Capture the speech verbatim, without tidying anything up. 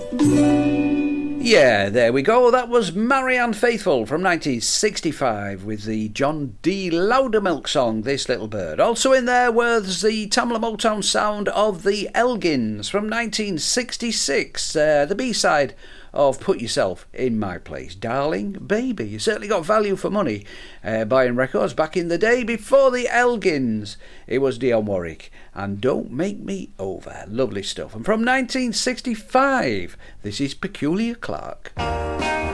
Yeah, there we go. That was Marianne Faithfull from nineteen sixty-five with the John D. Loudermilk song, This Little Bird. Also in there was the Tamla Motown sound of the Elgins from nineteen sixty-six, uh, the B-side of Put Yourself in My Place. Darling Baby. You certainly got value for money uh, buying records back in the day. Before the Elgins, it was Dionne Warwick and Don't Make Me Over. Lovely stuff. And from nineteen sixty-five, this is Peculiar Clark.